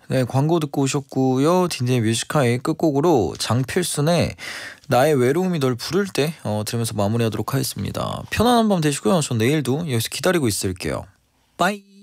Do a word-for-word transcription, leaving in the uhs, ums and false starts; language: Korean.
네, 광고 듣고 오셨고요. 딘딘의 뮤직하이 끝곡으로 장필순의 나의 외로움이 널 부를 때 어, 들으면서 마무리하도록 하겠습니다. 편안한 밤 되시고요. 전 내일도 여기서 기다리고 있을게요. 빠이.